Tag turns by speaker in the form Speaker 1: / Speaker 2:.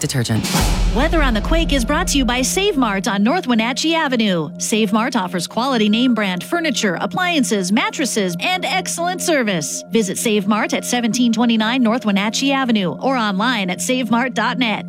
Speaker 1: detergent.
Speaker 2: Weather on the Quake is brought to you by Save Mart on North Wenatchee Avenue. Save Mart offers quality name brand furniture, appliances, mattresses, and excellent service. Visit Save Mart at 1729 North Wenatchee Avenue or online at savemart.net.